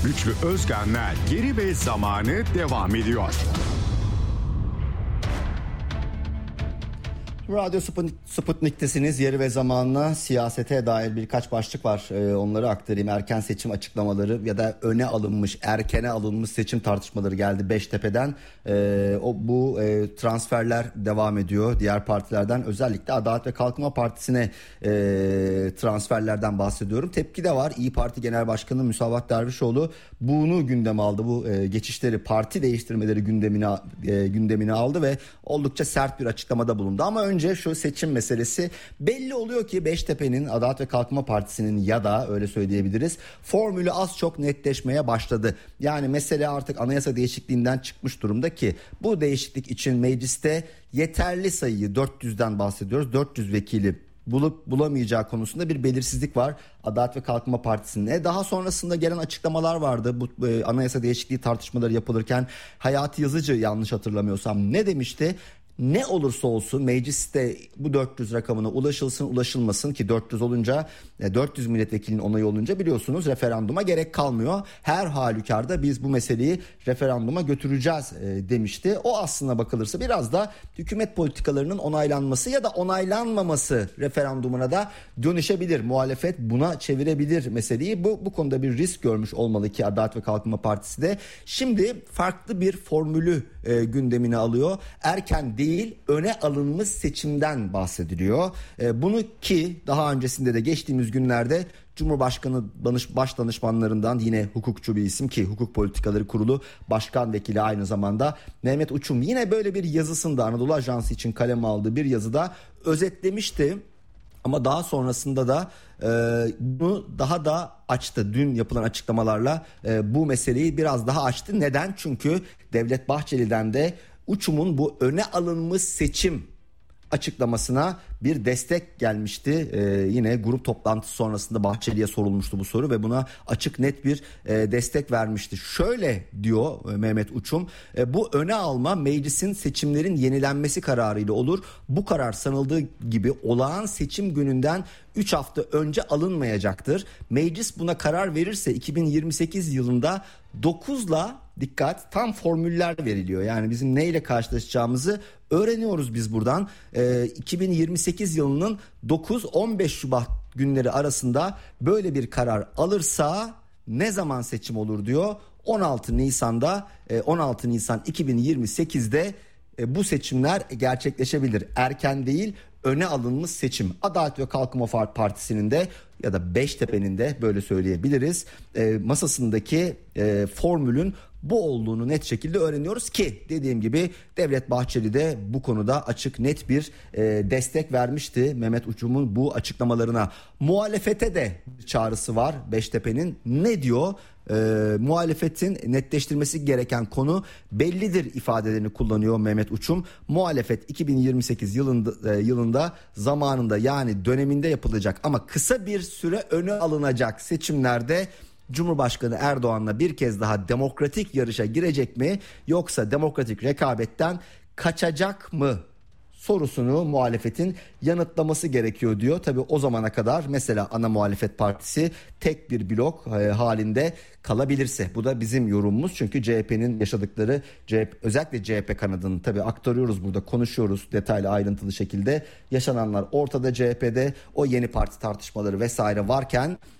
Güçlü Özkan'la Geri ve Zamanı devam ediyor. Radyo Sputnik'tesiniz. Yeri ve zamanla siyasete dair birkaç başlık var. Onları aktarayım. Erken seçim açıklamaları ya da erkene alınmış seçim tartışmaları geldi Beştepe'den. Bu transferler devam ediyor diğer partilerden. Özellikle Adalet ve Kalkınma Partisi'ne transferlerden bahsediyorum. Tepki de var. İYİ Parti Genel Başkanı Müsavat Dervişoğlu bunu gündeme aldı. Bu geçişleri, parti değiştirmeleri gündemine aldı ve oldukça sert bir açıklamada bulundu. Ama önce şu seçim meselesi, belli oluyor ki Beştepe'nin, Adalet ve Kalkınma Partisi'nin ya da öyle söyleyebiliriz, formülü az çok netleşmeye başladı. Yani mesele artık anayasa değişikliğinden çıkmış durumda ki bu değişiklik için mecliste yeterli sayıyı, 400'den bahsediyoruz, 400 vekili bulamayacağı konusunda bir belirsizlik var Adalet ve Kalkınma Partisi'nin. Daha sonrasında gelen açıklamalar vardı. Bu anayasa değişikliği tartışmaları yapılırken Hayati Yazıcı, yanlış hatırlamıyorsam, ne demişti? Ne olursa olsun mecliste bu 400 rakamına ulaşılmasın ki 400 olunca, 400 milletvekilinin onayı olunca biliyorsunuz referanduma gerek kalmıyor. Her halükarda biz bu meseleyi referanduma götüreceğiz demişti. O aslına bakılırsa biraz da hükümet politikalarının onaylanması ya da onaylanmaması referandumuna da dönüşebilir. Muhalefet buna çevirebilir meseleyi. Bu konuda bir risk görmüş olmalı ki Adalet ve Kalkınma Partisi de. Şimdi farklı bir formülü gündemine alıyor. Erken değil, öne alınmış seçimden bahsediliyor. Bunu ki daha öncesinde de geçtiğimiz günlerde Cumhurbaşkanı baş danışmanlarından, yine hukukçu bir isim ki Hukuk Politikaları Kurulu Başkan Vekili aynı zamanda, Mehmet Uçum, yine böyle bir yazısında, Anadolu Ajansı için kaleme aldığı bir yazıda özetlemişti. Ama daha sonrasında da bunu daha da açtı. Dün yapılan açıklamalarla bu meseleyi biraz daha açtı. Neden? Çünkü Devlet Bahçeli'den de Uçum'un bu öne alınmış seçim açıklamasına bir destek gelmişti. Yine grup toplantısı sonrasında Bahçeli'ye sorulmuştu bu soru ve buna açık net bir destek vermişti. Şöyle diyor Mehmet Uçum: bu öne alma meclisin seçimlerin yenilenmesi kararıyla olur. Bu karar sanıldığı gibi olağan seçim gününden 3 hafta önce alınmayacaktır. Meclis buna karar verirse 2028 yılında 9'la, dikkat, tam formüller veriliyor. Yani bizim neyle karşılaşacağımızı öğreniyoruz biz buradan. 2028 yılının 9-15 Şubat günleri arasında böyle bir karar alırsa ne zaman seçim olur diyor. 16 Nisan 2028'de bu seçimler gerçekleşebilir. Erken değil, öne alınmış seçim. Adalet ve Kalkınma Partisi'nin de ya da Beştepe'nin de, böyle söyleyebiliriz, masasındaki formülün bu olduğunu net şekilde öğreniyoruz ki dediğim gibi Devlet Bahçeli de bu konuda açık net bir destek vermişti Mehmet Uçum'un bu açıklamalarına. Muhalefete de çağrısı var Beştepe'nin. Ne diyor? Muhalefetin netleştirmesi gereken konu bellidir ifadelerini kullanıyor Mehmet Uçum. Muhalefet 2028 yılında zamanında, yani döneminde yapılacak ama kısa bir süre öne alınacak seçimlerde Cumhurbaşkanı Erdoğan'la bir kez daha demokratik yarışa girecek mi, yoksa demokratik rekabetten kaçacak mı sorusunu muhalefetin yanıtlaması gerekiyor diyor. Tabii o zamana kadar mesela ana muhalefet partisi tek bir blok halinde kalabilirse, bu da bizim yorumumuz. Çünkü CHP'nin yaşadıkları, özellikle CHP kanadını tabii aktarıyoruz burada, konuşuyoruz detaylı ayrıntılı şekilde. Yaşananlar ortada, CHP'de o yeni parti tartışmaları vesaire varken